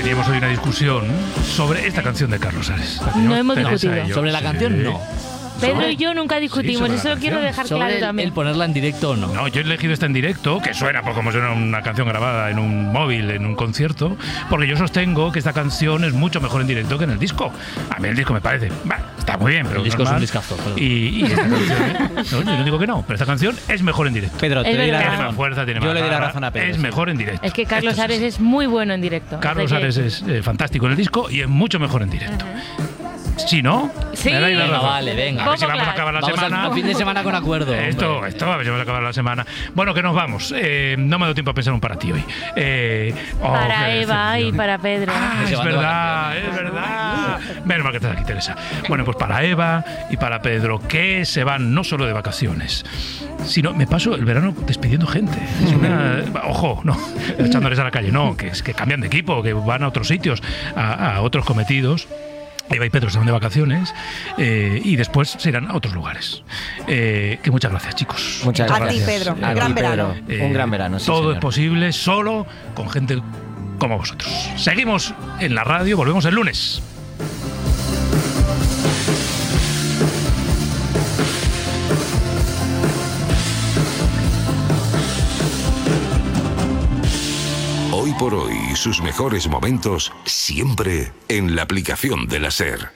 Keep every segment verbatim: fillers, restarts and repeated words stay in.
teníamos hoy una discusión sobre esta canción de Carlos Ares. No hemos discutido. Sobre la canción, no. Pedro y yo nunca discutimos, sí, eso lo quiero dejar sobre claro el, también. el ponerla en directo o no. No, yo he elegido esta en directo, que suena pues, como suena una canción grabada en un móvil, en un concierto, porque yo sostengo que esta canción es mucho mejor en directo que en el disco. A mí el disco me parece, bah, está muy bien, pero el disco normal. es un discazo. Perdón. Y, y esta canción, ¿eh? no, yo no digo que no, pero esta canción es mejor en directo. Pedro, te Es doy la verdad. Tiene razón. más fuerza, tiene Yo más le doy la garra, razón a Pedro. Es sí. mejor en directo. Es que Carlos Esto Ares así. es muy bueno en directo. Carlos Hay que Ares decir. es eh, fantástico en el disco y es mucho mejor en directo. Si no, Sí. me dais la Venga, razón. vale, venga. A ver si Poco vamos a claro. acabar la Vamos semana. a fin de semana con acuerdo. Esto, hombre. esto, a ver si vamos a acabar la semana. Bueno, que nos vamos. Eh, no me ha dado tiempo a pensar un para ti hoy. Eh, oh, Para qué Eva decepción. y para Pedro. Ah, Que se es van de verdad, vacaciones. es verdad. Menos mal que estás aquí, Teresa. Bueno, pues para Eva y para Pedro, que se van no solo de vacaciones, sino me paso el verano despidiendo gente. Es una, ojo, no, echándoles a la calle, no, que es que cambian de equipo, que van a otros sitios, a, a otros cometidos. Eva y Pedro se van de vacaciones eh, y después se irán a otros lugares. Eh, que muchas gracias, chicos. Muchas A ti, gracias. Pedro. A Un gran ti, Pedro. verano. Eh, Un gran verano, sí, todo señor. es posible solo con gente como vosotros. Seguimos en la radio, volvemos el lunes. Hoy por hoy, sus mejores momentos siempre en la aplicación de la SER.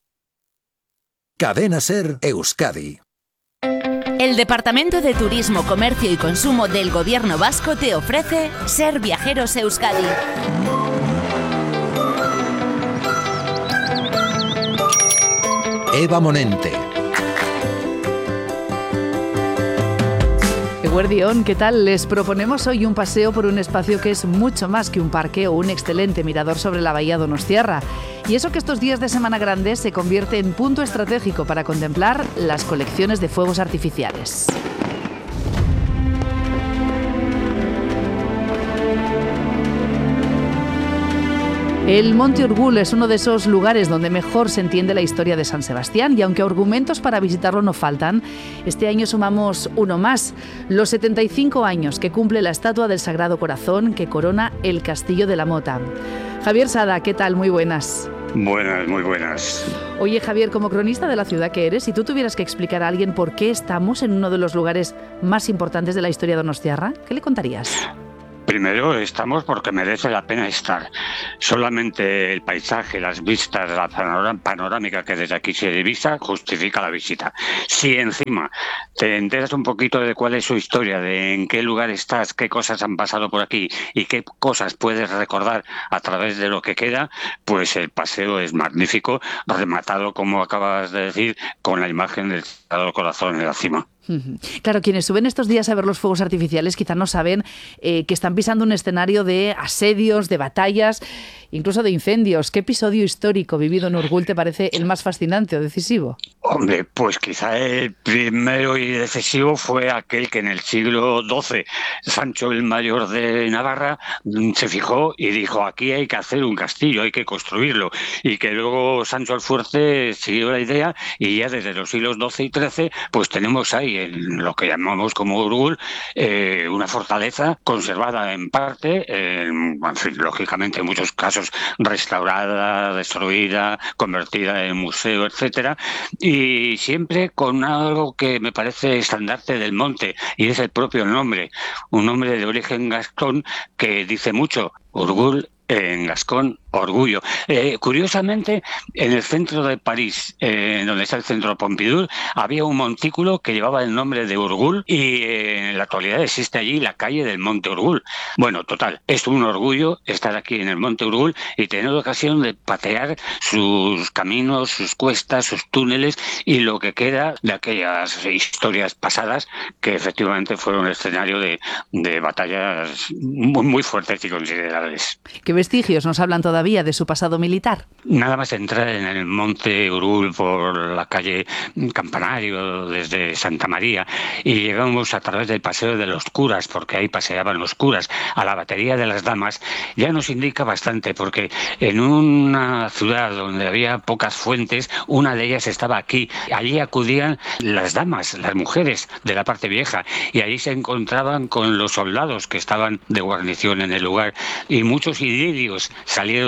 Cadena SER Euskadi. El Departamento de Turismo, Comercio y Consumo del Gobierno Vasco te ofrece Ser Viajeros Euskadi. Eva Monente. Eguerdión, ¿qué tal? Les proponemos hoy un paseo por un espacio que es mucho más que un parque o un excelente mirador sobre la bahía Donostiarra. Y eso que estos días de Semana Grande se convierte en punto estratégico para contemplar las colecciones de fuegos artificiales. El Monte Urgul es uno de esos lugares donde mejor se entiende la historia de San Sebastián y aunque argumentos para visitarlo no faltan, este año sumamos uno más, los setenta y cinco años que cumple la estatua del Sagrado Corazón que corona el Castillo de la Mota. Javier Sada, ¿qué tal? Muy buenas. Buenas, muy buenas. Oye, Javier, como cronista de la ciudad que eres, si tú tuvieras que explicar a alguien por qué estamos en uno de los lugares más importantes de la historia donostiarra, ¿qué le contarías? Primero estamos porque merece la pena estar. Solamente el paisaje, las vistas, la panorámica que desde aquí se divisa justifica la visita. Si encima te enteras un poquito de cuál es su historia, de en qué lugar estás, qué cosas han pasado por aquí y qué cosas puedes recordar a través de lo que queda, pues el paseo es magnífico, rematado, como acabas de decir, con la imagen del Sagrado Corazón en la cima. Claro, quienes suben estos días a ver los fuegos artificiales quizás no saben eh, que están pisando un escenario de asedios, de batallas, incluso de incendios. ¿Qué episodio histórico vivido en Urgul te parece el más fascinante o decisivo? Hombre, pues quizá el primero y decisivo fue aquel que en el siglo doce Sancho el Mayor de Navarra se fijó y dijo: aquí hay que hacer un castillo, hay que construirlo, y que luego Sancho el Fuerte siguió la idea y ya desde los siglos doce y trece pues tenemos ahí en lo que llamamos como Urgul eh, una fortaleza conservada en parte, eh, en fin, lógicamente en muchos casos restaurada, destruida, convertida en museo, etcétera, y siempre con algo que me parece estandarte del monte, y es el propio nombre, un nombre de origen gascón que dice mucho: Urgul, en gascón, orgullo. Eh, curiosamente, en el centro de París, eh, donde está el centro Pompidou, había un montículo que llevaba el nombre de Urgul y eh, en la actualidad existe allí la calle del Monte Urgul. Bueno, total, es un orgullo estar aquí en el Monte Urgul y tener ocasión de patear sus caminos, sus cuestas, sus túneles y lo que queda de aquellas historias pasadas que efectivamente fueron escenario de, de batallas muy, muy fuertes y considerables. ¿Qué vestigios nos hablan todavía de su pasado militar? Nada más entrar en el Monte Urgul por la calle Campanario desde Santa María y llegamos a través del Paseo de los Curas, porque ahí paseaban los curas, a la Batería de las Damas, ya nos indica bastante, porque en una ciudad donde había pocas fuentes, una de ellas estaba aquí. Allí acudían las damas, las mujeres de la parte vieja, y allí se encontraban con los soldados que estaban de guarnición en el lugar, y muchos idilios salieron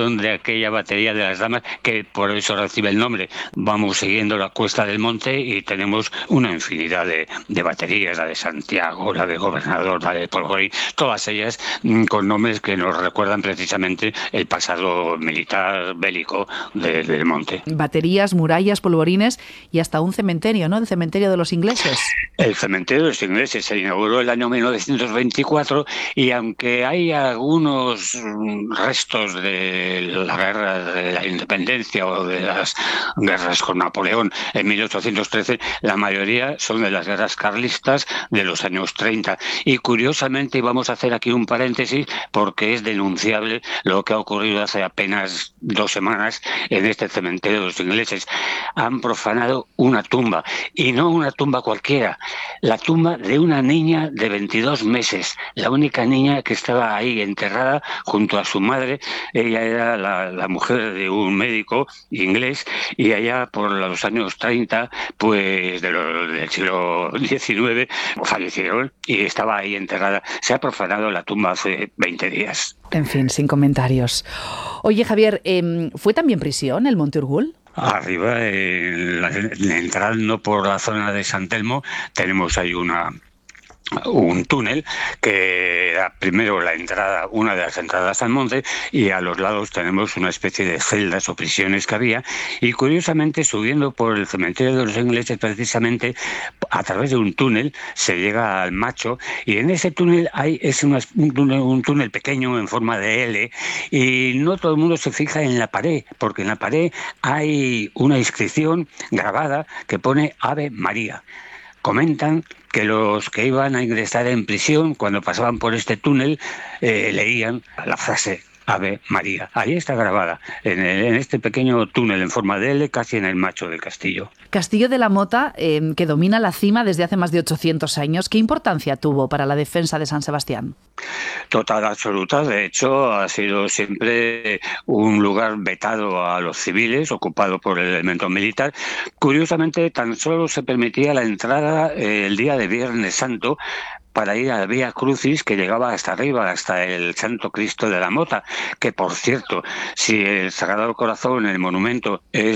construcción de aquella batería de las Damas, que por eso recibe el nombre. Vamos siguiendo la cuesta del monte y tenemos una infinidad de, de baterías, la de Santiago, la de Gobernador, la de Polvorín, todas ellas mm, con nombres que nos recuerdan precisamente el pasado militar bélico de, del monte. Baterías, murallas, polvorines y hasta un cementerio, ¿no? El cementerio de los ingleses. El cementerio de los ingleses se inauguró el año mil novecientos veinticuatro y aunque hay algunos restos de la guerra de la independencia o de las guerras con Napoleón en mil ochocientos trece, la mayoría son de las guerras carlistas de los años treinta. Y curiosamente vamos a hacer aquí un paréntesis porque es denunciable lo que ha ocurrido hace apenas dos semanas en este cementerio de los ingleses. Han profanado una tumba, y no una tumba cualquiera, la tumba de una niña de veintidós meses, la única niña que estaba ahí enterrada junto a su madre. Ella era la, la mujer de un médico inglés y allá por los años treinta, pues de lo, del siglo diecinueve, fallecieron y estaba ahí enterrada. Se ha profanado la tumba hace veinte días. En fin, sin comentarios. Oye, Javier, eh, ¿fue también prisión el Monte Urgul? Arriba, en la, en la entrada, no por la zona de San Telmo, tenemos ahí una... un túnel que era primero la entrada, una de las entradas al monte, y a los lados tenemos una especie de celdas o prisiones que había, y curiosamente subiendo por el cementerio de los ingleses, precisamente a través de un túnel se llega al Macho, y en ese túnel hay es una, un, túnel, un túnel pequeño en forma de L, y no todo el mundo se fija en la pared, porque en la pared hay una inscripción grabada que pone Ave María. Comentan que los que iban a ingresar en prisión, cuando pasaban por este túnel, eh, leían la frase Ave María. Ahí está grabada, en, el, en este pequeño túnel en forma de L, casi en el Macho del castillo. Castillo de la Mota, eh, que domina la cima desde hace más de ochocientos años. ¿Qué importancia tuvo para la defensa de San Sebastián? Total, absoluta. De hecho, ha sido siempre un lugar vetado a los civiles, ocupado por el elemento militar. Curiosamente, tan solo se permitía la entrada eh, el día de Viernes Santo, para ir a la Vía Crucis, que llegaba hasta arriba, hasta el Santo Cristo de la Mota, que por cierto, si el Sagrado Corazón, el monumento, es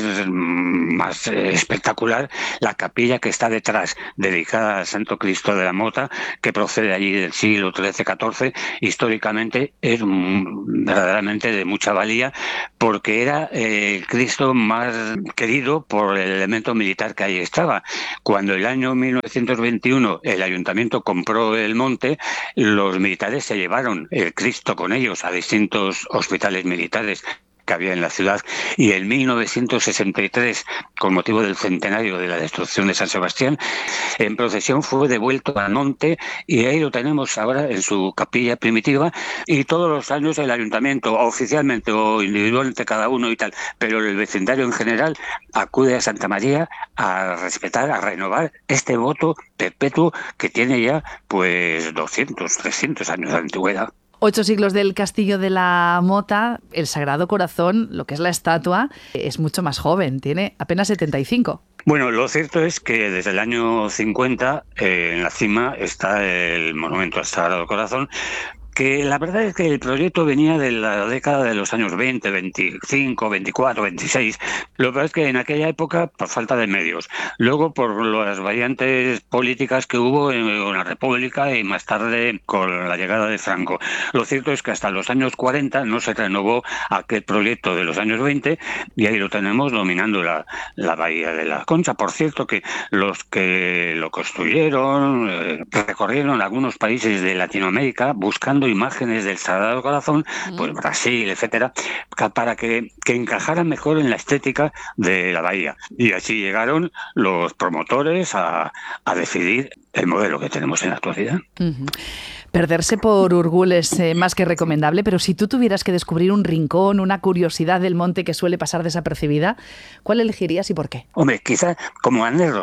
más eh, espectacular, la capilla que está detrás, dedicada al Santo Cristo de la Mota, que procede allí del siglo trece catorce, históricamente es mm, verdaderamente de mucha valía, porque era eh, el Cristo más querido por el elemento militar que ahí estaba. Cuando el año mil novecientos veintiuno el ayuntamiento compró el monte, los militares se llevaron el Cristo con ellos a distintos hospitales militares que había en la ciudad, y en mil novecientos sesenta y tres, con motivo del centenario de la destrucción de San Sebastián, en procesión fue devuelto al monte, y ahí lo tenemos ahora en su capilla primitiva, y todos los años el ayuntamiento, oficialmente o individualmente cada uno y tal, pero el vecindario en general acude a Santa María a respetar, a renovar este voto perpetuo que tiene ya pues doscientos, trescientos años de antigüedad. Ocho siglos del Castillo de la Mota, el Sagrado Corazón, lo que es la estatua, es mucho más joven, tiene apenas setenta y cinco. Bueno, lo cierto es que desde el año cincuenta eh, en la cima está el monumento al Sagrado Corazón, que la verdad es que el proyecto venía de la década de los años veinte, veinticinco, veinticuatro, veintiséis. Lo que pasa es que en aquella época, por falta de medios, luego por las variantes políticas que hubo en la República y más tarde con la llegada de Franco. Lo cierto es que hasta los años cuarenta no se renovó aquel proyecto de los años veinte, y ahí lo tenemos dominando la, la Bahía de la Concha. Por cierto, que los que lo construyeron eh, recorrieron algunos países de Latinoamérica buscando imágenes del Sagrado Corazón, pues Brasil, etcétera, para que, que encajaran mejor en la estética de la bahía. Y así llegaron los promotores a, a decidir el modelo que tenemos en la actualidad. Uh-huh. Perderse por Urgul es eh, más que recomendable, pero si tú tuvieras que descubrir un rincón, una curiosidad del monte que suele pasar desapercibida, ¿cuál elegirías y por qué? Hombre, quizás como anécdota,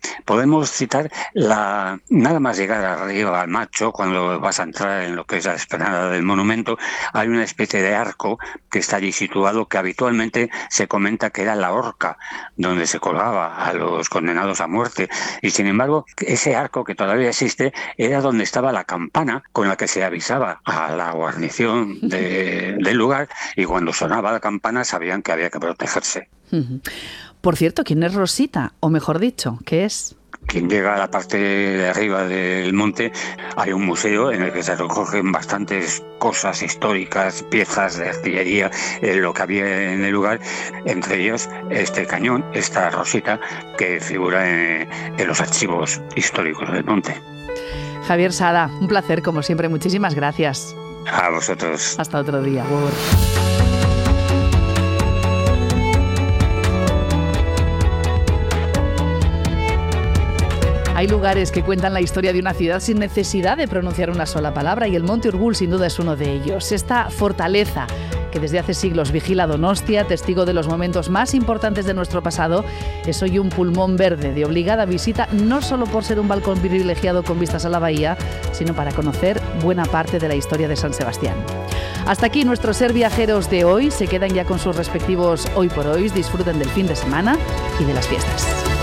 podemos citar la nada más llegar arriba al Macho, cuando vas a entrar en lo que es la explanada del monumento, hay una especie de arco que está allí situado, que habitualmente se comenta que era la horca donde se colgaba a los condenados a muerte, y sin embargo ese arco, que todavía existe, era donde estaba la campana con la que se avisaba a la guarnición de, del lugar, y cuando sonaba la campana sabían que había que protegerse. Por cierto, ¿quién es Rosita? O mejor dicho, ¿qué es? Quien llega a la parte de arriba del monte, hay un museo en el que se recogen bastantes cosas históricas, piezas de artillería, eh, lo que había en el lugar, entre ellos este cañón, esta Rosita, que figura en, en los archivos históricos del monte. Javier Sada, un placer como siempre, muchísimas gracias. A vosotros. Hasta otro día. Hay lugares que cuentan la historia de una ciudad sin necesidad de pronunciar una sola palabra, y el Monte Urgul sin duda es uno de ellos. Esta fortaleza que desde hace siglos vigila Donostia, testigo de los momentos más importantes de nuestro pasado, es hoy un pulmón verde de obligada visita, no solo por ser un balcón privilegiado con vistas a la bahía, sino para conocer buena parte de la historia de San Sebastián. Hasta aquí nuestros Ser Viajeros de hoy. Se quedan ya con sus respectivos Hoy por Hoy. Disfruten del fin de semana y de las fiestas.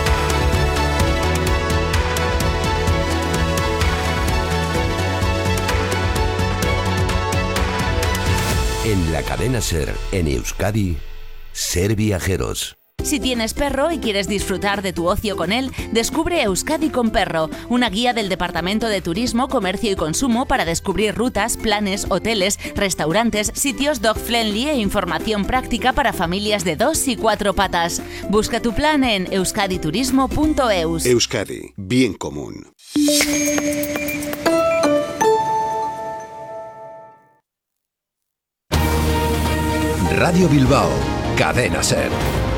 En la cadena SER, en Euskadi, Ser Viajeros. Si tienes perro y quieres disfrutar de tu ocio con él, descubre Euskadi con Perro, una guía del Departamento de Turismo, Comercio y Consumo para descubrir rutas, planes, hoteles, restaurantes, sitios dog-friendly e información práctica para familias de dos y cuatro patas. Busca tu plan en euskaditurismo punto eus. Euskadi, bien común. Radio Bilbao, Cadena SER.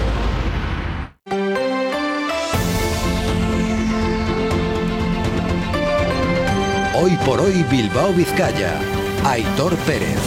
Hoy por hoy Bilbao, Vizcaya. Aitor Pérez.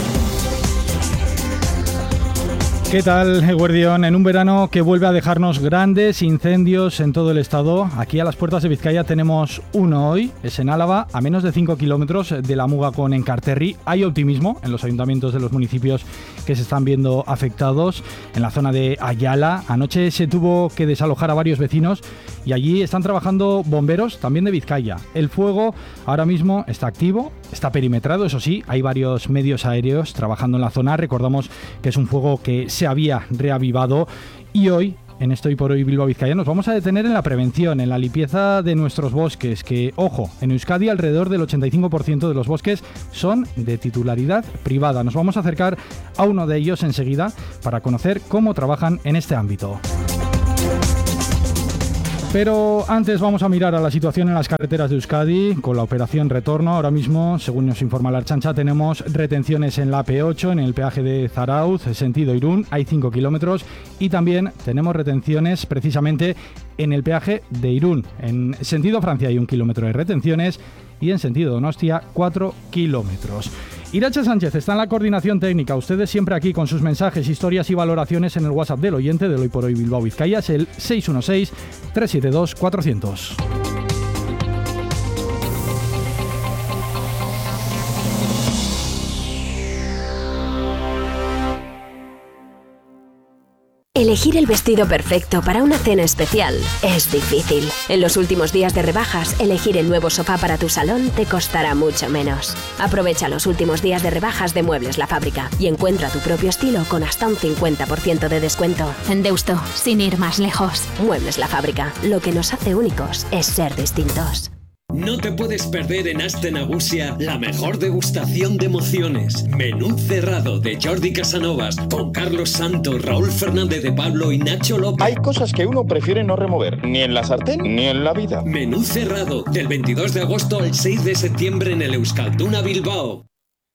¿Qué tal, Eguerdión? En un verano que vuelve a dejarnos grandes incendios en todo el estado. Aquí a las puertas de Vizcaya tenemos uno hoy, es en Álava, a menos de cinco kilómetros de la muga con Enkarterri. Hay optimismo en los ayuntamientos de los municipios que se están viendo afectados. En la zona de Ayala, anoche se tuvo que desalojar a varios vecinos y allí están trabajando bomberos también de Vizcaya. El fuego ahora mismo está activo, está perimetrado, eso sí, hay varios medios aéreos trabajando en la zona. Recordamos que es un fuego que se había reavivado y hoy, en Estoy por Hoy Bilbao Vizcaya, nos vamos a detener en la prevención, en la limpieza de nuestros bosques, que, ojo, en Euskadi alrededor del ochenta y cinco por ciento de los bosques son de titularidad privada. Nos vamos a acercar a uno de ellos enseguida para conocer cómo trabajan en este ámbito. Pero antes vamos a mirar a la situación en las carreteras de Euskadi con la operación Retorno. Ahora mismo, según nos informa la Ertzaintza, tenemos retenciones en la A P ocho, en el peaje de Zarauz, sentido Irún, hay cinco kilómetros, y también tenemos retenciones precisamente en el peaje de Irún. En sentido Francia hay un kilómetro de retenciones y en sentido Donostia cuatro kilómetros. Irache Sánchez está en la coordinación técnica. Ustedes siempre aquí con sus mensajes, historias y valoraciones en el WhatsApp del oyente del Hoy por Hoy Bilbao Vizcaya, es el seis uno seis, tres siete dos, cuatro cero cero. Elegir el vestido perfecto para una cena especial es difícil. En los últimos días de rebajas, elegir el nuevo sofá para tu salón te costará mucho menos. Aprovecha los últimos días de rebajas de Muebles La Fábrica y encuentra tu propio estilo con hasta un cincuenta por ciento de descuento. En Deusto, sin ir más lejos. Muebles La Fábrica. Lo que nos hace únicos es ser distintos. No te puedes perder en Aste Nagusia la mejor degustación de emociones. Menú cerrado de Jordi Casanovas con Carlos Santos, Raúl Fernández de Pablo y Nacho López. Hay cosas que uno prefiere no remover, ni en la sartén ni en la vida. Menú cerrado del veintidós de agosto al seis de septiembre en el Euskalduna Bilbao.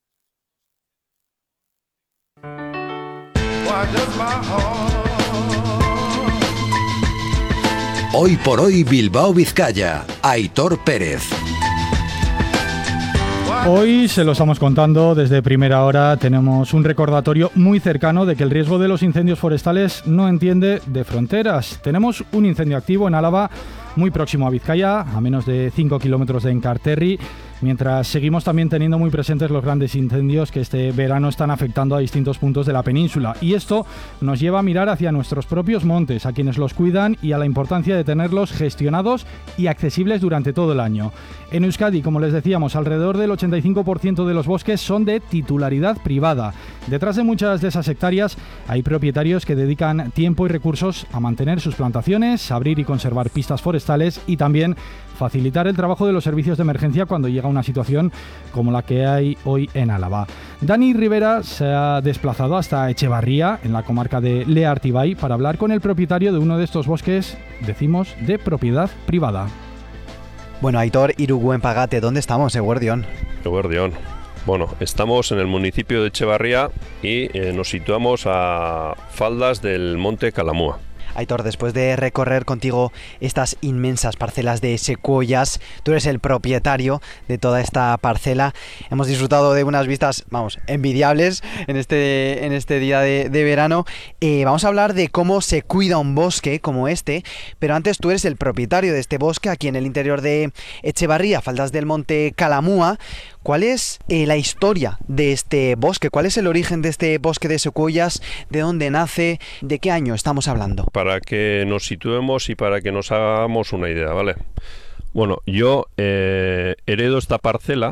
Hoy por Hoy Bilbao Vizcaya, Aitor Pérez. Hoy se lo estamos contando desde primera hora. Tenemos un recordatorio muy cercano de que el riesgo de los incendios forestales no entiende de fronteras. Tenemos un incendio activo en Álava, muy próximo a Vizcaya, a menos de cinco kilómetros de Enkarterri, mientras seguimos también teniendo muy presentes los grandes incendios que este verano están afectando a distintos puntos de la península. Y esto nos lleva a mirar hacia nuestros propios montes, a quienes los cuidan y a la importancia de tenerlos gestionados y accesibles durante todo el año. En Euskadi, como les decíamos, alrededor del ochenta y cinco por ciento de los bosques son de titularidad privada. Detrás de muchas de esas hectáreas hay propietarios que dedican tiempo y recursos a mantener sus plantaciones, abrir y conservar pistas forestales y también facilitar el trabajo de los servicios de emergencia cuando llega una situación como la que hay hoy en Álava. Dani Rivera se ha desplazado hasta Echevarría, en la comarca de Leartibay, para hablar con el propietario de uno de estos bosques, decimos, de propiedad privada. Bueno, Aitor Iruguenpagate, ¿dónde estamos, Eguerdión? Eguerdión. Bueno, estamos en el municipio de Echevarría y eh, nos situamos a faldas del monte Calamúa. Aitor, después de recorrer contigo estas inmensas parcelas de secuoyas, tú eres el propietario de toda esta parcela. Hemos disfrutado de unas vistas, vamos, envidiables en este, en este día de, de verano. Eh, vamos a hablar de cómo se cuida un bosque como este, pero antes tú eres el propietario de este bosque aquí en el interior de Echevarría, faldas del monte Calamúa. ¿Cuál es eh, la historia de este bosque? ¿Cuál es el origen de este bosque de secuoyas? ¿De dónde nace? ¿De qué año estamos hablando? Para que nos situemos y para que nos hagamos una idea, ¿vale? Bueno, yo eh, heredo esta parcela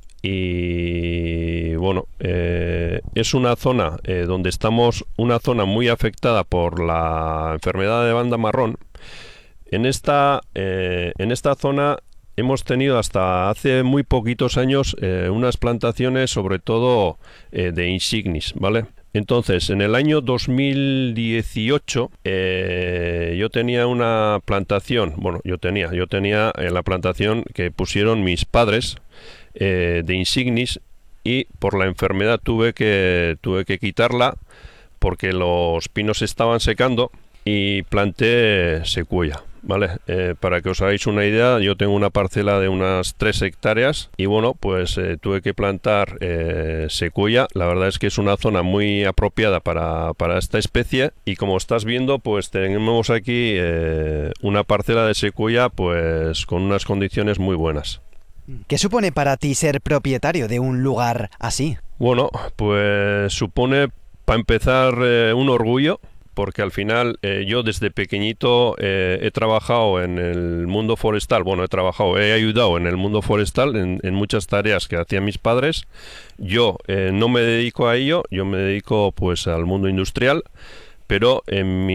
y, bueno, eh, es una zona eh, donde estamos, una zona muy afectada por la enfermedad de banda marrón. En esta, eh, en esta zona hemos tenido hasta hace muy poquitos años eh, unas plantaciones, sobre todo eh, de insignis, ¿vale? Entonces, en el año dos mil dieciocho eh, yo tenía una plantación, bueno, yo tenía, yo tenía eh, la plantación que pusieron mis padres eh, de insignis y por la enfermedad tuve que, tuve que quitarla porque los pinos se estaban secando y planté secuoya. Vale, eh, para que os hagáis una idea, yo tengo una parcela de unas tres hectáreas y bueno, pues eh, tuve que plantar eh, secuoya. La verdad es que es una zona muy apropiada para, para esta especie y como estás viendo, pues tenemos aquí eh, una parcela de secuoya pues con unas condiciones muy buenas. ¿Qué supone para ti ser propietario de un lugar así? Bueno, pues supone, para empezar, eh, un orgullo. Porque al final eh, yo desde pequeñito eh, he trabajado en el mundo forestal, bueno, he trabajado, he ayudado en el mundo forestal en, en muchas tareas que hacían mis padres. Yo eh, no me dedico a ello, yo me dedico pues al mundo industrial, pero en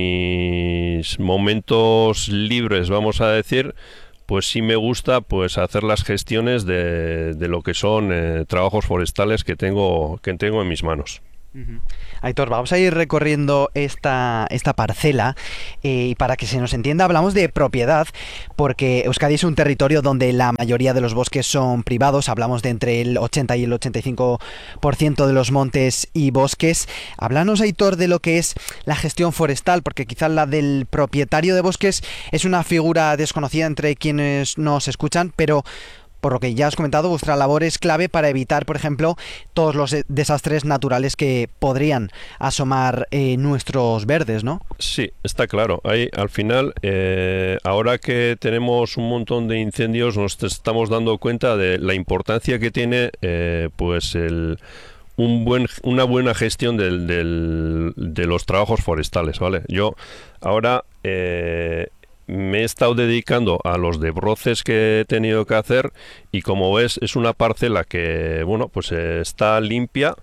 mis momentos libres, vamos a decir, pues sí me gusta pues hacer las gestiones de, de lo que son eh, trabajos forestales que tengo, que tengo en mis manos. Uh-huh. Aitor, vamos a ir recorriendo esta, esta parcela eh, y para que se nos entienda hablamos de propiedad porque Euskadi es un territorio donde la mayoría de los bosques son privados, hablamos de entre el ochenta y el ochenta y cinco por ciento de los montes y bosques. Háblanos, Aitor, de lo que es la gestión forestal, porque quizás la del propietario de bosques es una figura desconocida entre quienes nos escuchan, pero por lo que ya has comentado, vuestra labor es clave para evitar, por ejemplo, todos los desastres naturales que podrían asomar eh, nuestros verdes, ¿no? Sí, está claro. Ahí, al final, eh, ahora que tenemos un montón de incendios, nos estamos dando cuenta de la importancia que tiene eh, pues el... Un buen, una buena gestión del, del, de los trabajos forestales, ¿vale? Yo ahora eh, me he estado dedicando a los desbroces que he tenido que hacer y como ves es una parcela que, bueno, pues eh, está limpia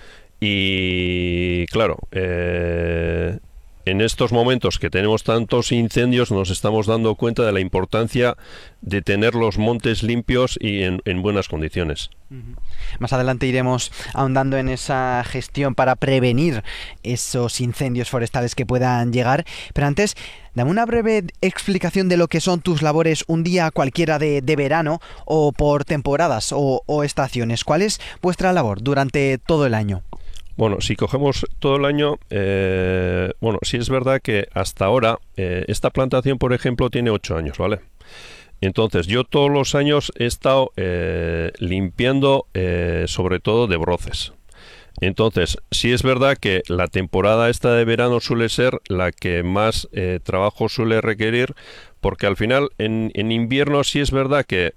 y claro, eh, en estos momentos que tenemos tantos incendios nos estamos dando cuenta de la importancia de tener los montes limpios y en, en buenas condiciones. Uh-huh. Más adelante iremos ahondando en esa gestión para prevenir esos incendios forestales que puedan llegar, pero antes dame una breve explicación de lo que son tus labores un día cualquiera de, de verano o por temporadas o, o estaciones. ¿Cuál es vuestra labor durante todo el año? Bueno, si cogemos todo el año, eh, bueno, sí es verdad que hasta ahora eh, esta plantación, por ejemplo, tiene ocho años, ¿vale? Entonces, yo todos los años he estado eh, limpiando eh, sobre todo de broces. Entonces, sí es verdad que la temporada esta de verano suele ser la que más eh, trabajo suele requerir, porque al final en, en invierno sí es verdad que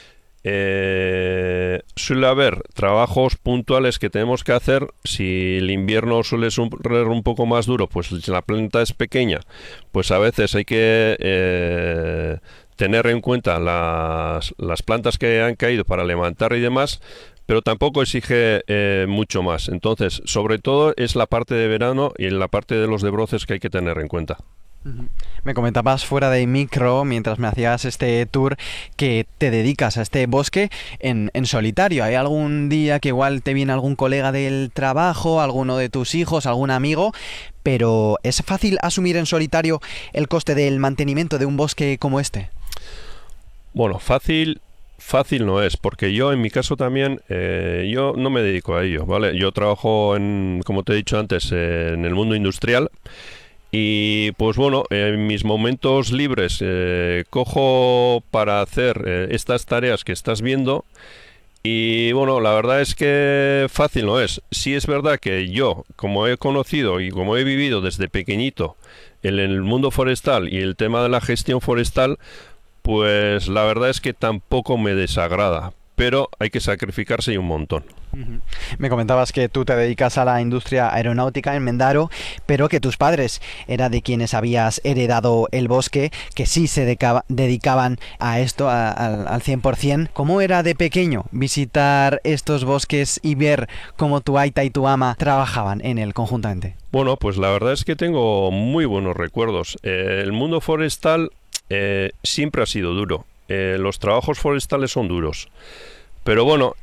eh, suele haber trabajos puntuales que tenemos que hacer. Si el invierno suele ser un poco más duro, pues la planta es pequeña, pues a veces hay que eh, tener en cuenta las, las plantas que han caído para levantar y demás, pero tampoco exige eh, mucho más. Entonces, sobre todo es la parte de verano y la parte de los de broces que hay que tener en cuenta. Me comentabas fuera de micro, mientras me hacías este tour, que te dedicas a este bosque en, en solitario. ¿Hay algún día que igual te viene algún colega del trabajo, alguno de tus hijos, algún amigo? Pero ¿es fácil asumir en solitario el coste del mantenimiento de un bosque como este? Bueno, fácil... Fácil no es, porque yo en mi caso también, eh, yo no me dedico a ello, ¿vale? Yo trabajo, en, como te he dicho antes, eh, en el mundo industrial y pues bueno, en mis momentos libres eh, cojo para hacer eh, estas tareas que estás viendo y bueno, la verdad es que fácil no es. Sí es verdad que yo, como he conocido y como he vivido desde pequeñito en el mundo forestal y el tema de la gestión forestal, pues la verdad es que tampoco me desagrada, pero hay que sacrificarse y un montón. Uh-huh. Me comentabas que tú te dedicas a la industria aeronáutica en Mendaro, pero que tus padres eran de quienes habías heredado el bosque, que sí se dedicaba, dedicaban a esto a, a, al cien por ciento. ¿Cómo era de pequeño visitar estos bosques y ver cómo tu aita y tu ama trabajaban en él conjuntamente? Bueno, pues la verdad es que tengo muy buenos recuerdos. Eh, el mundo forestal Eh, siempre ha sido duro. Eh, los trabajos forestales son duros. Pero bueno,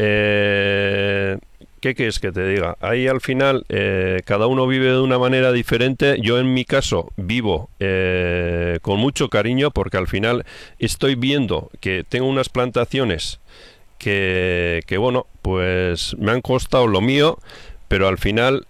eh, ¿qué quieres que te diga? Ahí al final eh, cada uno vive de una manera diferente. Yo en mi caso vivo eh, con mucho cariño porque al final estoy viendo que tengo unas plantaciones que, que bueno, pues me han costado lo mío, pero al final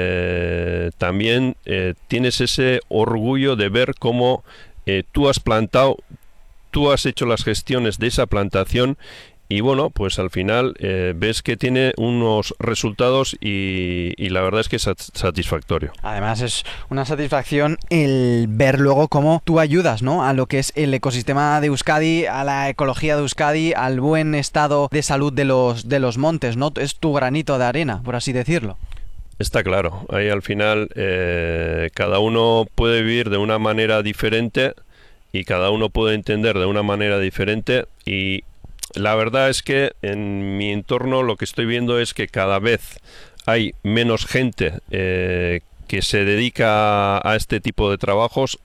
eh, también eh, tienes ese orgullo de ver cómo Eh, tú has plantado, tú has hecho las gestiones de esa plantación y bueno, pues al final eh, ves que tiene unos resultados y, y la verdad es que es satisfactorio. Además es una satisfacción el ver luego cómo tú ayudas, ¿no?, a lo que es el ecosistema de Euskadi, a la ecología de Euskadi, al buen estado de salud de los, de los montes, ¿no? Es tu granito de arena, por así decirlo. Está claro, ahí al final eh, cada uno puede vivir de una manera diferente y cada uno puede entender de una manera diferente y la verdad es que en mi entorno lo que estoy viendo es que cada vez hay menos gente eh, que se dedica a este tipo de trabajos.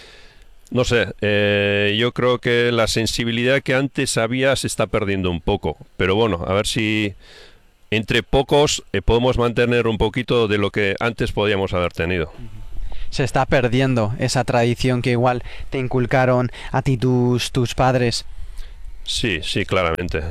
No sé, eh, yo creo que la sensibilidad que antes había se está perdiendo un poco, pero bueno, a ver si entre pocos eh, podemos mantener un poquito de lo que antes podíamos haber tenido. Se está perdiendo esa tradición que igual te inculcaron a ti tus, tus padres. Sí, sí, claramente.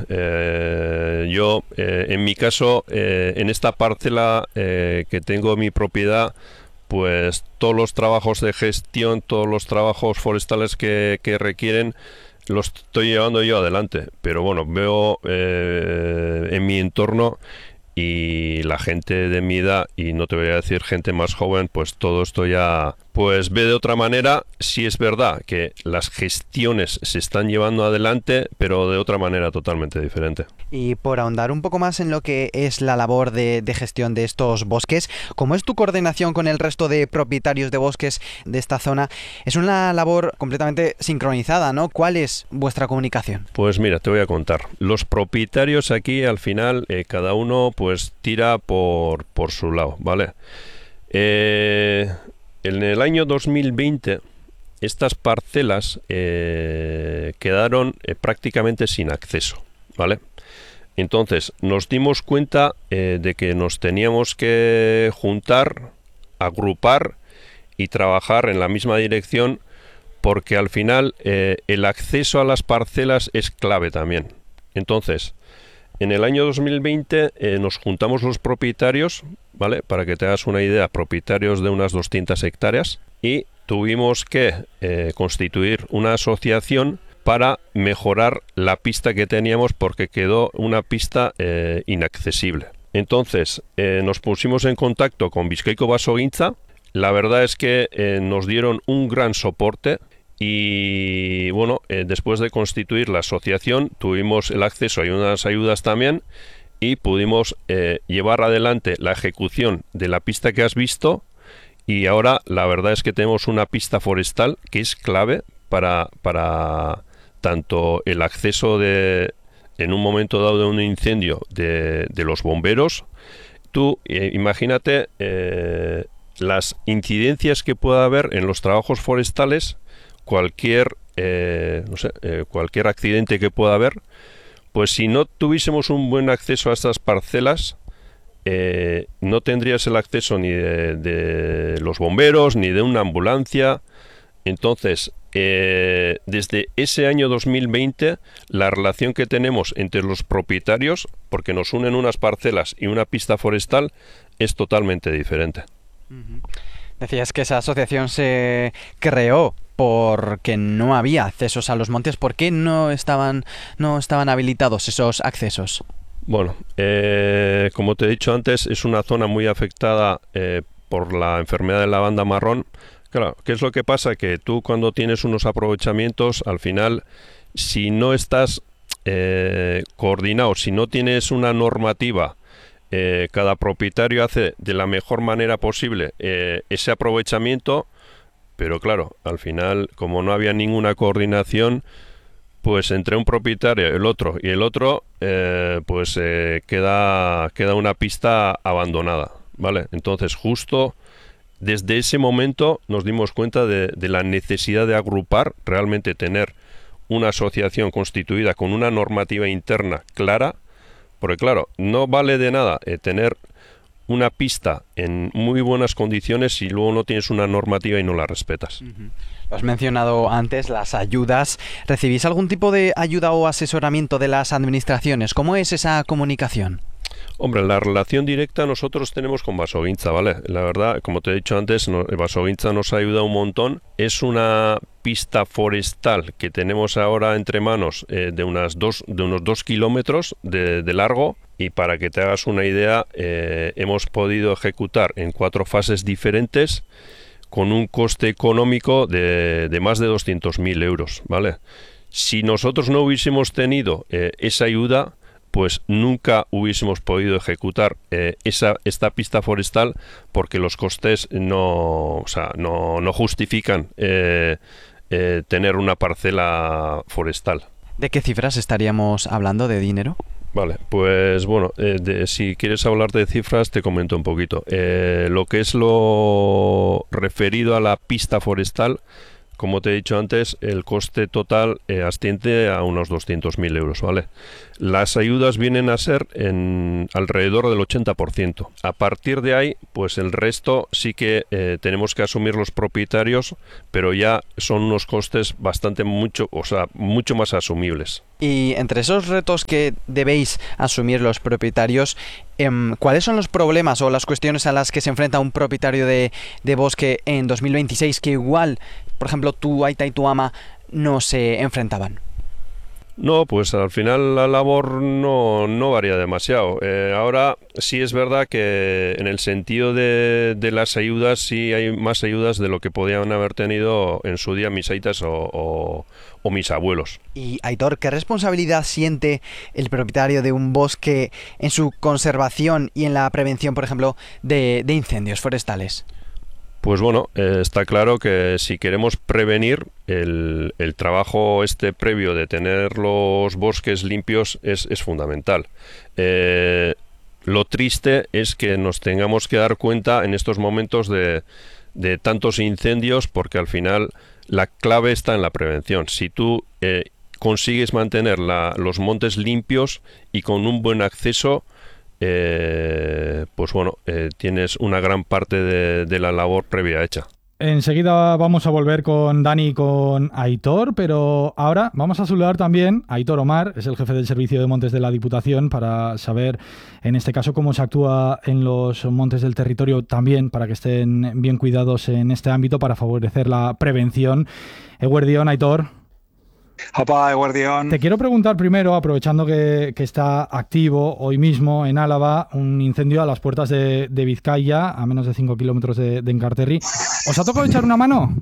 Eh, yo, eh, en mi caso, eh, en esta parcela eh, que tengo mi propiedad, pues todos los trabajos de gestión, todos los trabajos forestales que, que requieren, los estoy llevando yo adelante, pero bueno, veo eh, en mi entorno y la gente de mi edad, y no te voy a decir gente más joven, pues todo esto ya pues ve de otra manera. Sí es verdad que las gestiones se están llevando adelante, pero de otra manera totalmente diferente. Y por ahondar un poco más en lo que es la labor de, de gestión de estos bosques, ¿cómo es tu coordinación con el resto de propietarios de bosques de esta zona? Es una labor completamente sincronizada, ¿no? ¿Cuál es vuestra comunicación? Pues mira, te voy a contar. Los propietarios aquí al final, eh, cada uno pues tira por, por su lado, ¿vale? Eh... En el año dos mil veinte estas parcelas eh, quedaron eh, prácticamente sin acceso, ¿vale? Entonces nos dimos cuenta eh, de que nos teníamos que juntar, agrupar y trabajar en la misma dirección porque al final eh, el acceso a las parcelas es clave también. Entonces, en el año dos mil veinte eh, nos juntamos los propietarios, ¿vale? Para que te hagas una idea, propietarios de unas doscientas hectáreas, y tuvimos que eh, constituir una asociación para mejorar la pista que teníamos porque quedó una pista eh, inaccesible. Entonces eh, nos pusimos en contacto con Bizkaiko Basogintza. La verdad es que eh, nos dieron un gran soporte y bueno, eh, después de constituir la asociación tuvimos el acceso a unas ayudas también y pudimos eh, llevar adelante la ejecución de la pista que has visto y ahora la verdad es que tenemos una pista forestal que es clave para, para tanto el acceso de, en un momento dado de un incendio de, de los bomberos. Tú eh, imagínate eh, las incidencias que pueda haber en los trabajos forestales, cualquier, eh, no sé, eh, cualquier accidente que pueda haber, pues si no tuviésemos un buen acceso a estas parcelas, eh, no tendrías el acceso ni de, de los bomberos, ni de una ambulancia. Entonces, eh, desde ese año dos mil veinte, la relación que tenemos entre los propietarios, porque nos unen unas parcelas y una pista forestal, es totalmente diferente. Uh-huh. Decías que esa asociación se creó porque no había accesos a los montes. ¿Por qué no estaban, no estaban habilitados esos accesos? Bueno, eh, como te he dicho antes, es una zona muy afectada eh, por la enfermedad de la banda marrón. Claro, ¿qué es lo que pasa? Que tú cuando tienes unos aprovechamientos, al final, si no estás eh, coordinado, si no tienes una normativa, eh, cada propietario hace de la mejor manera posible eh, ese aprovechamiento, pero claro, al final, como no había ninguna coordinación, pues entre un propietario, el otro y el otro, eh, pues eh, queda, queda una pista abandonada, ¿vale? Entonces, justo desde ese momento nos dimos cuenta de, de la necesidad de agrupar, realmente tener una asociación constituida con una normativa interna clara, porque claro, no vale de nada eh, tener una pista en muy buenas condiciones si luego no tienes una normativa y no la respetas. Uh-huh. Lo has mencionado antes, las ayudas. ¿Recibís algún tipo de ayuda o asesoramiento de las administraciones? ¿Cómo es esa comunicación? Hombre, la relación directa nosotros tenemos con Basogintza, ¿vale? La verdad, como te he dicho antes, no, Basogintza nos ayuda un montón. Es una pista forestal que tenemos ahora entre manos eh, de, unas dos, de unos dos kilómetros de, de largo. Y para que te hagas una idea, eh, hemos podido ejecutar en cuatro fases diferentes con un coste económico de, de más de doscientos mil euros, ¿vale? Si nosotros no hubiésemos tenido eh, esa ayuda, pues nunca hubiésemos podido ejecutar eh, esa, esta pista forestal porque los costes no, o sea, no, no justifican eh, eh, tener una parcela forestal. ¿De qué cifras estaríamos hablando de dinero? Vale, pues bueno, eh, de, si quieres hablar de cifras te comento un poquito. Eh, lo que es lo referido a la pista forestal, como te he dicho antes, el coste total eh, asciende a unos doscientos mil euros, ¿vale? Las ayudas vienen a ser en alrededor del ochenta por ciento. A partir de ahí, pues el resto sí que eh, tenemos que asumir los propietarios, pero ya son unos costes bastante mucho, o sea, mucho más asumibles. Y entre esos retos que debéis asumir los propietarios, ¿cuáles son los problemas o las cuestiones a las que se enfrenta un propietario de, de bosque en dos mil veintiséis que igual, por ejemplo, tu aita y tu ama no se enfrentaban? No, pues al final la labor no, no varía demasiado. Eh, ahora sí es verdad que en el sentido de, de las ayudas sí hay más ayudas de lo que podían haber tenido en su día mis aitas o, o, o mis abuelos. Y Aitor, ¿qué responsabilidad siente el propietario de un bosque en su conservación y en la prevención, por ejemplo, de, de incendios forestales? Pues bueno, eh, está claro que si queremos prevenir, el, el trabajo este previo de tener los bosques limpios es, es fundamental. Eh, lo triste es que nos tengamos que dar cuenta en estos momentos de, de tantos incendios, porque al final la clave está en la prevención. Si tú eh, consigues mantener la, los montes limpios y con un buen acceso, Eh, pues bueno, eh, tienes una gran parte de, de la labor previa hecha. Enseguida vamos a volver con Dani y con Aitor, pero ahora vamos a saludar también a Aitor Omar, es el jefe del Servicio de Montes de la Diputación, para saber en este caso cómo se actúa en los montes del territorio, también para que estén bien cuidados en este ámbito para favorecer la prevención. Eguerdión, Aitor. Opa, Guardión. Te quiero preguntar primero, aprovechando que, que está activo hoy mismo en Álava un incendio a las puertas de, de Vizcaya, a menos de cinco kilómetros de, de Enkarterri. ¿Os ha tocado echar una mano?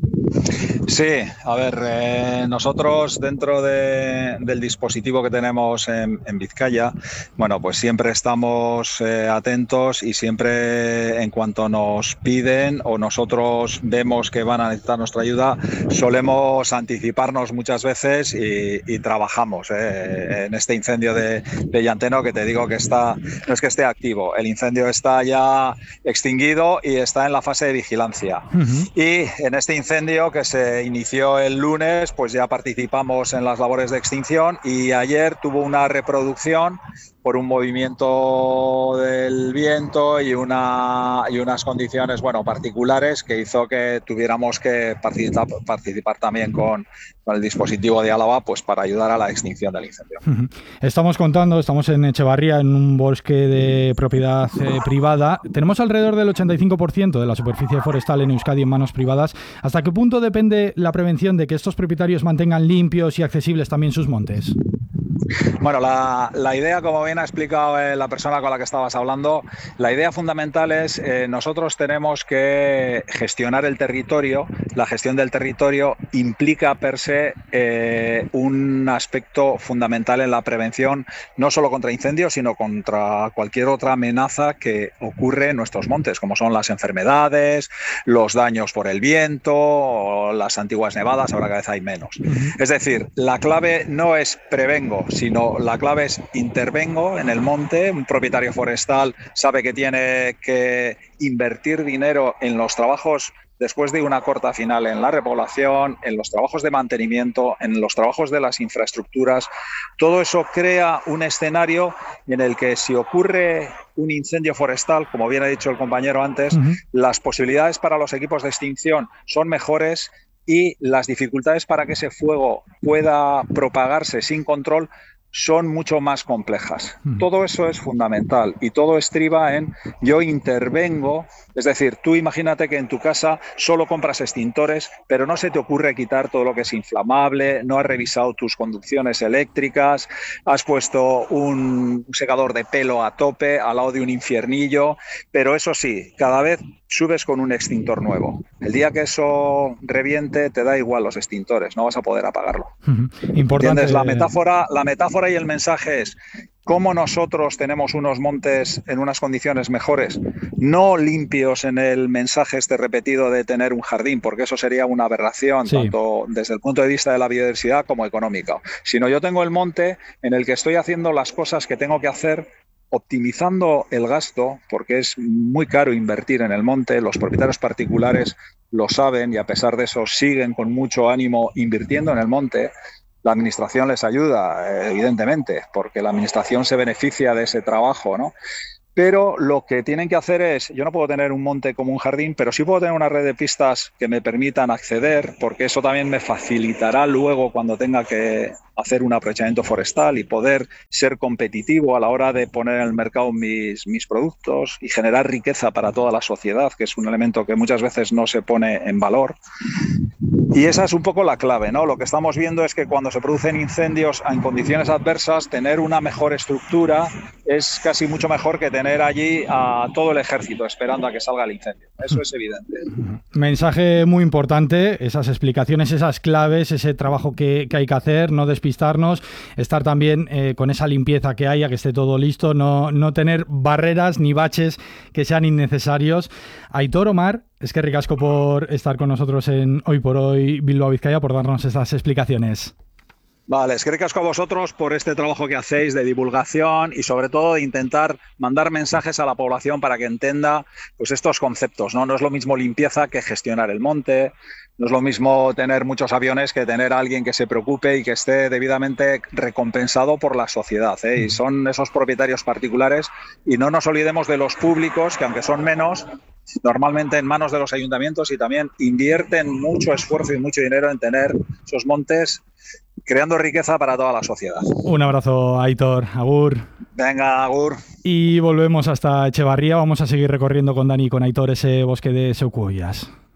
Sí, a ver, eh, nosotros dentro de, del dispositivo que tenemos en, en Vizcaya, bueno, pues siempre estamos eh, atentos y siempre en cuanto nos piden o nosotros vemos que van a necesitar nuestra ayuda, solemos anticiparnos muchas veces y, y trabajamos eh, en este incendio de, de Llanteno, que te digo que está, no es que esté activo, el incendio está ya extinguido y está en la fase de vigilancia. Uh-huh. Y en este incendio que se inició el lunes, pues ya participamos en las labores de extinción y ayer tuvo una reproducción por un movimiento del viento y, una, y unas condiciones, bueno, particulares que hizo que tuviéramos que participar, participar también con, con el dispositivo de Álava, pues para ayudar a la extinción del incendio. Estamos contando, estamos en Echevarría, en un bosque de propiedad eh, privada. Tenemos alrededor del ochenta y cinco por ciento de la superficie forestal en Euskadi en manos privadas. ¿Hasta qué punto depende la prevención de que estos propietarios mantengan limpios y accesibles también sus montes? Bueno, la, la idea, como bien ha explicado eh, la persona con la que estabas hablando, la idea fundamental es eh, nosotros tenemos que gestionar el territorio. La gestión del territorio implica per se eh, un aspecto fundamental en la prevención, no solo contra incendios, sino contra cualquier otra amenaza que ocurre en nuestros montes, como son las enfermedades, los daños por el viento, o las antiguas nevadas, ahora cada vez hay menos. Es decir, la clave no es prevengo, sino la clave es intervengo en el monte. Un propietario forestal sabe que tiene que invertir dinero en los trabajos después de una corta final, en la repoblación, en los trabajos de mantenimiento, en los trabajos de las infraestructuras. Todo eso crea un escenario en el que si ocurre un incendio forestal, como bien ha dicho el compañero antes, uh-huh. las posibilidades para los equipos de extinción son mejores y las dificultades para que ese fuego pueda propagarse sin control son mucho más complejas. Mm. Todo eso es fundamental y todo estriba en yo intervengo, es decir, tú imagínate que en tu casa solo compras extintores, pero no se te ocurre quitar todo lo que es inflamable, no has revisado tus conducciones eléctricas, has puesto un secador de pelo a tope al lado de un infiernillo, pero eso sí, cada vez subes con un extintor nuevo. El día que eso reviente, te da igual los extintores, no vas a poder apagarlo. Uh-huh. Importante. ¿Entiendes? La metáfora, la metáfora y el mensaje es cómo nosotros tenemos unos montes en unas condiciones mejores, no limpios en el mensaje este repetido de tener un jardín, porque eso sería una aberración, sí. tanto desde el punto de vista de la biodiversidad como económica, sino yo tengo el monte en el que estoy haciendo las cosas que tengo que hacer, optimizando el gasto, porque es muy caro invertir en el monte, los propietarios particulares lo saben y a pesar de eso siguen con mucho ánimo invirtiendo en el monte. La administración les ayuda, evidentemente, porque la administración se beneficia de ese trabajo, ¿no? Pero lo que tienen que hacer es, yo no puedo tener un monte como un jardín, pero sí puedo tener una red de pistas que me permitan acceder, porque eso también me facilitará luego cuando tenga que hacer un aprovechamiento forestal y poder ser competitivo a la hora de poner en el mercado mis, mis productos y generar riqueza para toda la sociedad, que es un elemento que muchas veces no se pone en valor. Y esa es un poco la clave, ¿no? Lo que estamos viendo es que cuando se producen incendios en condiciones adversas, tener una mejor estructura es casi mucho mejor que tener allí a todo el ejército esperando a que salga el incendio. Eso es evidente. Mensaje muy importante, esas explicaciones, esas claves, ese trabajo que, que hay que hacer, no despistarnos, estar también eh, con esa limpieza que haya, que esté todo listo, no, no tener barreras ni baches que sean innecesarios. Aitor, Omar, es que ricasco por estar con nosotros en Hoy por Hoy Bilbao Vizcaya, por darnos estas explicaciones. Vale, es que ricasco a vosotros por este trabajo que hacéis de divulgación y sobre todo de intentar mandar mensajes a la población para que entienda pues estos conceptos, ¿no? No es lo mismo limpieza que gestionar el monte, no es lo mismo tener muchos aviones que tener a alguien que se preocupe y que esté debidamente recompensado por la sociedad, ¿eh? Y son esos propietarios particulares y no nos olvidemos de los públicos, que aunque son menos, normalmente en manos de los ayuntamientos y también invierten mucho esfuerzo y mucho dinero en tener esos montes creando riqueza para toda la sociedad. Un abrazo, Aitor. Agur. Venga, agur. Y volvemos hasta Echevarría. Vamos a seguir recorriendo con Dani y con Aitor ese bosque de Seucuoias.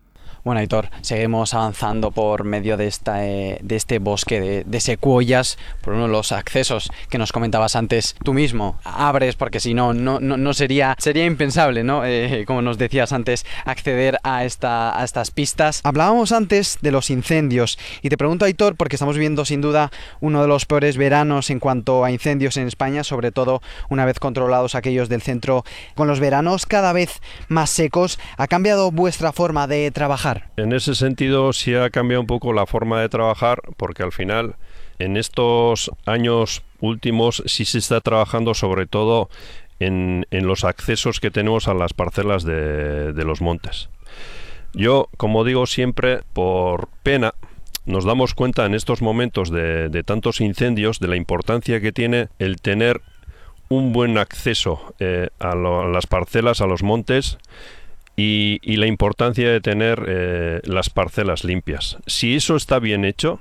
Bueno, Aitor, seguimos avanzando por medio de, esta, eh, de este bosque de, de secuoyas, por uno de los accesos que nos comentabas antes tú mismo. Abres, porque si no, no, no sería, sería impensable, ¿no? Eh, como nos decías antes, acceder a, esta, a estas pistas. Hablábamos antes de los incendios y te pregunto, Aitor, porque estamos viviendo sin duda uno de los peores veranos en cuanto a incendios en España, sobre todo una vez controlados aquellos del centro. Con los veranos cada vez más secos, ¿ha cambiado vuestra forma de trabajar? En ese sentido sí ha cambiado un poco la forma de trabajar, porque al final en estos años últimos sí se está trabajando sobre todo en, en los accesos que tenemos a las parcelas de, de los montes. Yo, como digo siempre, por pena, nos damos cuenta en estos momentos de, de tantos incendios de la importancia que tiene el tener un buen acceso eh, a, lo, a las parcelas, a los montes, y, y la importancia de tener eh, las parcelas limpias. Si eso está bien hecho,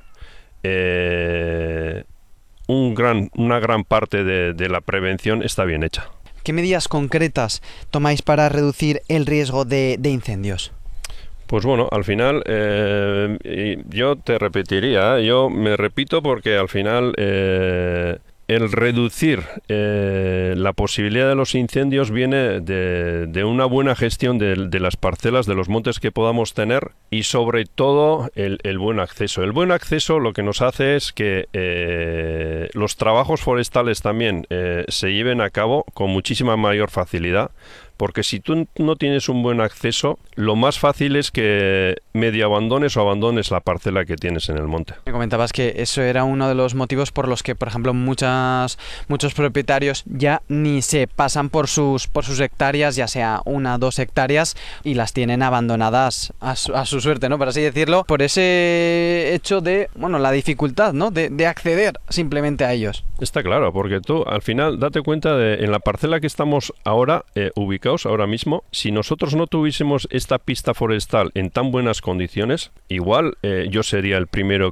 eh, un gran, una gran parte de, de la prevención está bien hecha. ¿Qué medidas concretas tomáis para reducir el riesgo de, de incendios? Pues bueno, al final eh, yo te repetiría, yo me repito porque al final eh, el reducir eh, la posibilidad de los incendios viene de, de una buena gestión de, de las parcelas, de los montes que podamos tener, y sobre todo el, el buen acceso. El buen acceso lo que nos hace es que eh, los trabajos forestales también eh, se lleven a cabo con muchísima mayor facilidad. Porque si tú no tienes un buen acceso, lo más fácil es que medio abandones o abandones la parcela que tienes en el monte. Me comentabas que eso era uno de los motivos por los que, por ejemplo, muchas, muchos propietarios ya ni se pasan por sus, por sus hectáreas, ya sea una o dos hectáreas, y las tienen abandonadas a su, a su suerte, ¿no? Por así decirlo, por ese hecho de, bueno, la dificultad, ¿no? De, de acceder simplemente a ellos. Está claro, porque tú al final date cuenta de en la parcela que estamos ahora eh, ubicados ahora mismo, si nosotros no tuviésemos esta pista forestal en tan buenas condiciones, igual eh, yo sería el primero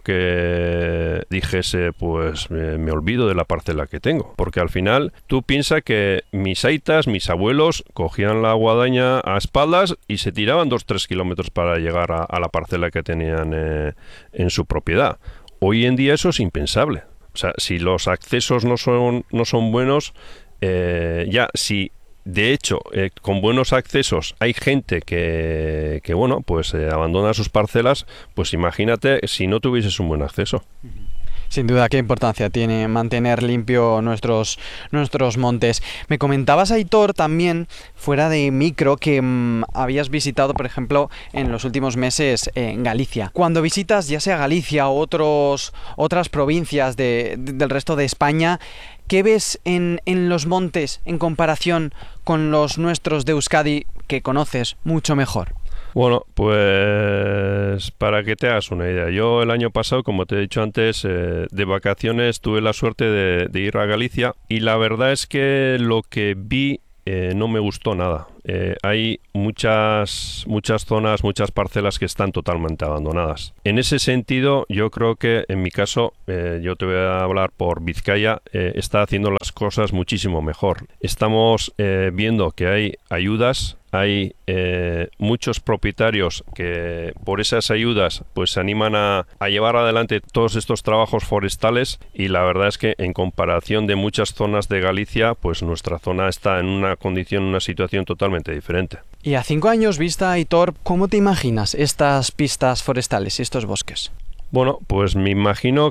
que dijese, pues eh, me olvido de la parcela que tengo, porque al final tú piensas que mis aitas, mis abuelos cogían la guadaña a espaldas y se tiraban dos tres kilómetros para llegar a, a la parcela que tenían eh, en su propiedad. Hoy en día eso es impensable. O sea, si los accesos no son, no son buenos, eh, ya si de hecho eh, con buenos accesos hay gente que, que bueno, pues eh, abandona sus parcelas, pues imagínate si no tuvieses un buen acceso. Sin duda, qué importancia tiene mantener limpio nuestros, nuestros montes. Me comentabas, Aitor, también, fuera de micro, que mmm, habías visitado, por ejemplo, en los últimos meses en eh, Galicia. Cuando visitas ya sea Galicia o otros, otras provincias de, de, del resto de España, ¿qué ves en, en los montes en comparación con los nuestros de Euskadi que conoces mucho mejor? Bueno, pues para que te hagas una idea, yo el año pasado, como te he dicho antes, eh, de vacaciones tuve la suerte de, de ir a Galicia, y la verdad es que lo que vi eh, no me gustó nada. Eh, hay muchas, muchas zonas, muchas parcelas que están totalmente abandonadas. En ese sentido, yo creo que en mi caso, eh, yo te voy a hablar por Vizcaya, eh, está haciendo las cosas muchísimo mejor. Estamos eh, viendo que hay ayudas. Hay eh, muchos propietarios que por esas ayudas pues se animan a, a llevar adelante todos estos trabajos forestales, y la verdad es que en comparación de muchas zonas de Galicia, pues nuestra zona está en una condición, una situación totalmente diferente. Y a cinco años vista, Aitor, ¿cómo te imaginas estas pistas forestales y estos bosques? Bueno, pues me imagino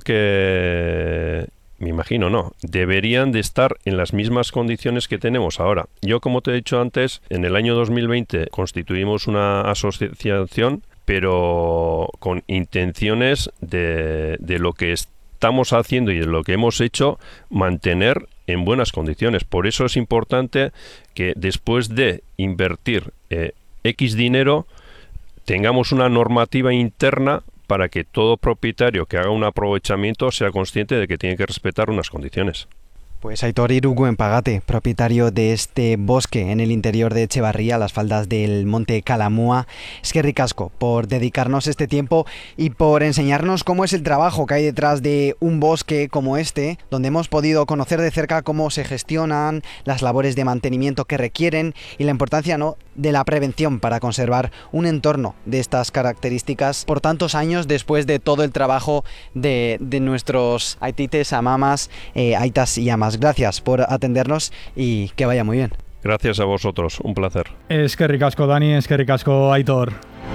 que... Me imagino, no. Deberían de estar en las mismas condiciones que tenemos ahora. Yo, como te he dicho antes, en el año dos mil veinte constituimos una asociación, pero con intenciones de, de lo que estamos haciendo y de lo que hemos hecho, mantener en buenas condiciones. Por eso es importante que después de invertir eh, X dinero, tengamos una normativa interna para que todo propietario que haga un aprovechamiento sea consciente de que tiene que respetar unas condiciones. Pues Aitor Irigoyen-Pagate, propietario de este bosque en el interior de Etxebarria, a las faldas del monte Kalamua. Eskerrik asko por dedicarnos este tiempo y por enseñarnos cómo es el trabajo que hay detrás de un bosque como este, donde hemos podido conocer de cerca cómo se gestionan las labores de mantenimiento que requieren y la importancia, ¿no?, de la prevención para conservar un entorno de estas características por tantos años después de todo el trabajo de, de nuestros aitites, amamas, eh, aitas y amas. Gracias por atendernos y que vaya muy bien. Gracias a vosotros, un placer. Eskerrik asko, Dani, eskerrik asko, Aitor.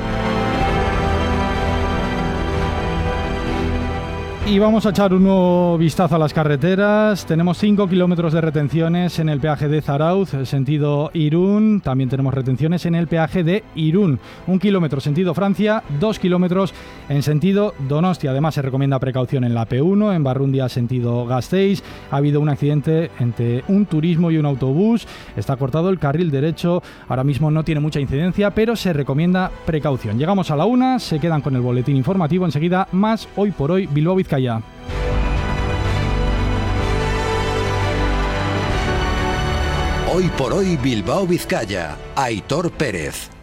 Y vamos a echar un nuevo vistazo a las carreteras. Tenemos cinco kilómetros de retenciones en el peaje de Zarauz, sentido Irún. También tenemos retenciones en el peaje de Irún. Un kilómetro sentido Francia, dos kilómetros en sentido Donostia. Además, se recomienda precaución en la P uno, en Barrundia, sentido Gasteiz. Ha habido un accidente entre un turismo y un autobús. Está cortado el carril derecho. Ahora mismo no tiene mucha incidencia, pero se recomienda precaución. Llegamos a la una, se quedan con el boletín informativo. Enseguida, más Hoy por Hoy, Bilbao Vizcaya. Hoy por Hoy Bilbao Vizcaya, Aitor Pérez.